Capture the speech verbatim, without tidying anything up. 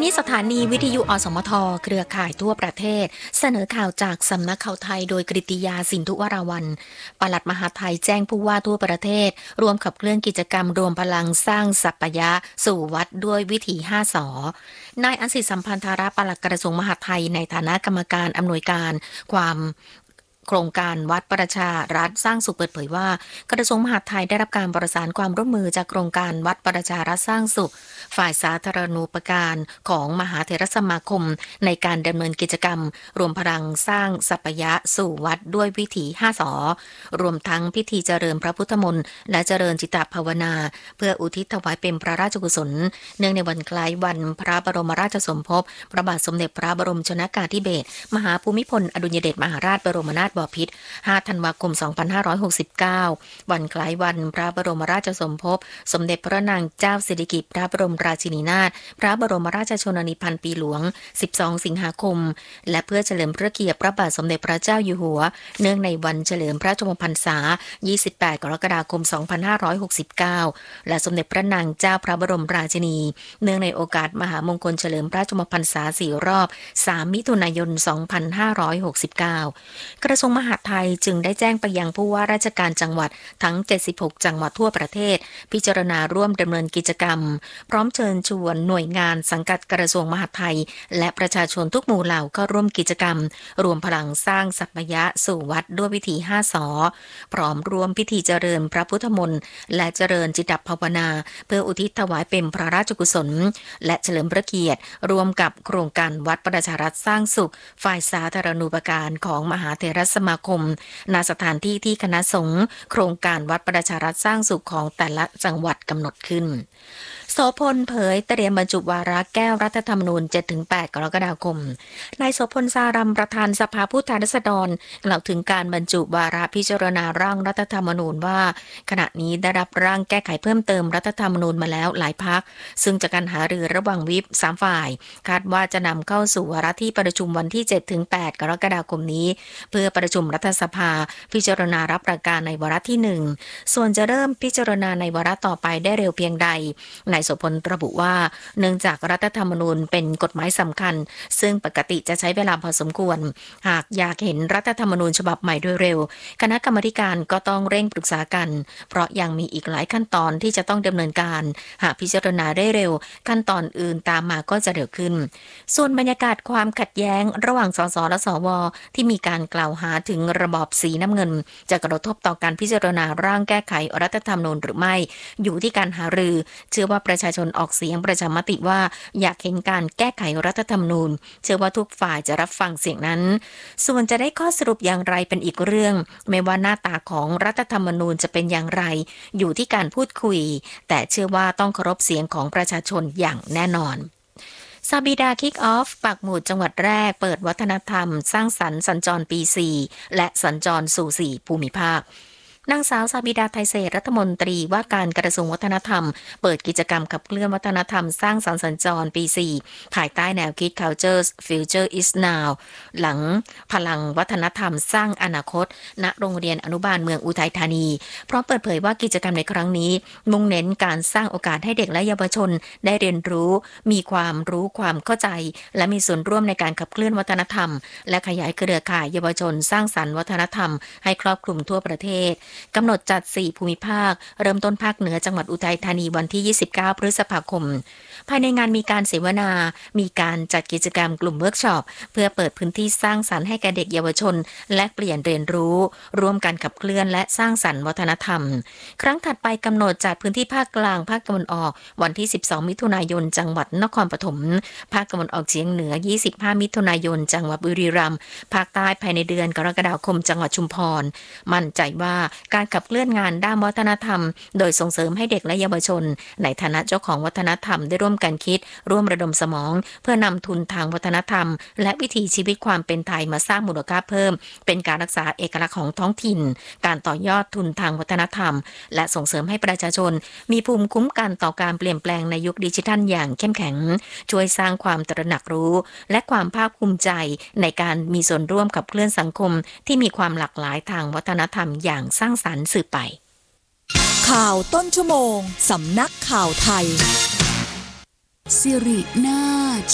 นี้สถานีวิทยุอสมทเครือข่ายทั่วประเทศเสนอข่าวจากสำนักข่าวไทยโดยกฤติยาสินธุวราวัลย์ปลัดมหาดไทยแจ้งผู้ว่าทั่วประเทศรวมขับเคลื่อนกิจกรรมรวมพลังสร้างสัปยะสู่วัดด้วยวิถีห้าสอนายอันสิสัมพันธาระปลัดกระทรวงมหาดไทยในฐานะกรรมการอำนวยการความโครงการวัดประชารัฐสร้างสุขเปิดเผยว่ากระทรวงมหาดไทยได้รับการประสานความร่วมมือจากโครงการวัดประชารัฐสร้างสุขฝ่ายสาธารณูปการของมหาเถรสมาคมในการดำเนินกิจกรรมรวมพลังสร้างสัปยะสู่วัดด้วยวิถีห้าสอรวมทั้งพิธีเจริญพระพุทธมนต์และเจริญจิตภาวนาเพื่ออุทิศถวายเป็นพระราชกุศลเนื่องในวันคล้ายวันพระบรมราชสมภพพระบาทสมเด็จพระบรมชนกาธิเบศรมหาภูมิพลอดุลยเดชมหาราชบรมนาถบพิตรห้าธันวาคมสองพันห้าร้อยหกสิบเก้าวันคล้ายวันพระบรมราชสมภพสมเด็จพระนางเจ้าสิริกิติ์พระบรมราชินีนาถพระบรมราชชนนีพันปีหลวงสิบสองสิงหาคมและเพื่อเฉลิมพระเกียรติพระบาทสมเด็จพระเจ้าอยู่หัวเนื่องในวันเฉลิมพระชนมพรรษายี่สิบแปดกรกฎาคมสองพันห้าร้อยหกสิบเก้าและสมเด็จพระนางเจ้าพระบรมราชินีเนื่องในโอกาสมหามงคลเฉลิมพระชนมพรรษาสี่รอบสามมิถุนายนสองพันห้าร้อยหกสิบเก้ากระทรวงมหาดไทยจึงได้แจ้งไปยังผู้ว่าราชการจังหวัดทั้งเจ็ดสิบหกจังหวัดทั่วประเทศพิจารณาร่วมดำเนินกิจกรรมพร้อมเชิญชวนหน่วยงานสังกัดกระทรวงมหาดไทยและประชาชนทุกหมู่เหล่าก็ร่วมกิจกรรมรวมพลังสร้างสัปยะสู่วัดด้วยวิถีห้าสอพร้อมรวมพิธีเจริญพระพุทธมนต์และเจริญจิตภาวนาเพื่ออุทิศถวายเป็นพระราชกุศลและเฉลิมพระเกียรติรวมกับโครงการวัดประชารัฐสร้างสุขฝ่ายสาธารณูปการของมหาเถรสมาคมณสถานที่ที่คณะสงฆ์โครงการวัดประชารัฐสร้างสุขของแต่ละจังหวัดกำหนดขึ้นโสพลเผยเตรียมบรรจุวาระแก้รัฐธรรมนูญ เจ็ดถึงแปด กรกฎาคมนายโสพลสารัมประธานสภาผู้แทนราษฎรกล่าวถึงการบรรจุวาระพิจารณาร่างรัฐธรรมนูญว่าขณะนี้ได้รับร่างแก้ไขเพิ่มเติมรัฐธรรมนูญมาแล้วหลายพรรคซึ่งจากการหารือระหว่างวิปสามฝ่ายคาดว่าจะนำเข้าสู่วาระที่ประชุมวันที่ เจ็ดถึงแปด กรกฎาคมนี้เพื่อประชุมรัฐสภาพิจารณารับประการในวาระที่หนึ่งส่วนจะเริ่มพิจารณาในวาระต่อไปได้เร็วเพียงใดนายโสพลระบุว่าเนื่องจากรัฐธรรมนูญเป็นกฎหมายสำคัญซึ่งปกติจะใช้เวลาพอสมควรหากอยากเห็นรัฐธรรมนูญฉบับใหม่โดยเร็วคณะกรรมาการก็ต้องเร่งปรึกษากันเพราะยังมีอีกหลายขั้นตอนที่จะต้องดำเนินการหากพิจารณาได้เร็วขั้นตอนอื่นตามมาก็จะเร็วขึ้นส่วนบรรยากาศความขัดแย้งระหว่างสสและสวที่มีการกล่าวหาถึงระบอบสีน้ำเงินจะกระทบต่อการพิจารณาร่างแก้ไขรัฐธรรมนูญหรือไม่อยู่ที่การหารือเชื่อว่าประชาชนออกเสียงประชามติว่าอยากเห็นการแก้ไขรัฐธรรมนูญเชื่อว่าทุกฝ่ายจะรับฟังเสียงนั้นส่วนจะได้ข้อสรุปอย่างไรเป็นอีกเรื่องไม่ว่าหน้าตาของรัฐธรรมนูญจะเป็นอย่างไรอยู่ที่การพูดคุยแต่เชื่อว่าต้องเคารพเสียงของประชาชนอย่างแน่นอนซาบิดาคิกออฟปักหมุดจังหวัดแรกเปิดวัฒนธรรมสร้างสรรค์สัญจรปีสี่และสัญจรสู่สี่ภูมิภาคนางสาวซาบิดาไทยเศรษฐ์รัฐมนตรีว่าการกระทรวงวัฒนธรรมเปิดกิจกรรมขับเคลื่อนวัฒนธรรมสร้างสรรค์สัญจรปีสี่ภายใต้แนวคิด Culture Future is Now หลังพลังวัฒนธรรมสร้างอนาคตณโรงเรียนอนุบาลเมืองอุทัยธานีพร้อมเปิดเผยว่ากิจกรรมในครั้งนี้มุ่งเน้นการสร้างโอกาสให้เด็กและเยาวชนได้เรียนรู้มีความรู้ความเข้าใจและมีส่วนร่วมในการขับเคลื่อนวัฒนธรรมและขยายเครือข่ายเยาวชนสร้างสรรค์วัฒนธรรมให้ครอบคลุมทั่วประเทศกำหนดจัดสี่ภูมิภาคเริ่มต้นภาคเหนือจังหวัดอุทัยธานีวันที่ยี่สิบเก้าพฤษภาคมภายในงานมีการเสวนามีการจัดกิจกรรมกลุ่มเวิร์กช็อปเพื่อเปิดพื้นที่สร้างสรรค์ให้แก่เด็กเยาวชนและเปลี่ยนเรียนรู้ร่วมกันขับเคลื่อนและสร้างสรรค์วัฒนธรรมครั้งถัดไปกำหนดจัดพื้นที่ภาคกลางภาคตะวันออกวันที่สิบสองมิถุนายนจังหวัดนครปฐมภาคตะวันออกเฉียงเหนือยี่สิบห้ามิถุนายนจังหวัดบุรีรัมย์ภาคใต้ภายในเดือนกรกฎาคมจังหวัดชุมพรมั่นใจว่าการขับเคลื่อนงานด้านวัฒนธรรมโดยส่งเสริมให้เด็กและเยาวชนในฐานะเจ้าของวัฒนธรรมได้ร่วมกันคิดร่วมระดมสมองเพื่อนำทุนทางวัฒนธรรมและวิถีชีวิตความเป็นไทยมาสร้างมูลค่าเพิ่มเป็นการรักษาเอกลักษณ์ของท้องถิ่นการต่อยอดทุนทางวัฒนธรรมและส่งเสริมให้ประชาชนมีภูมิคุ้มกันต่อการเปลี่ยนแปลงในยุคดิจิทัลอย่างเข้มแข็งช่วยสร้างความตระหนักรู้และความภาคภูมิใจในการมีส่วนร่วมกับเคลื่อนสังคมที่มีความหลากหลายทางวัฒนธรรมอย่างสร้างสรรค์สืบไปข่าวต้นชั่วโมงสำนักข่าวไทยสิรินาช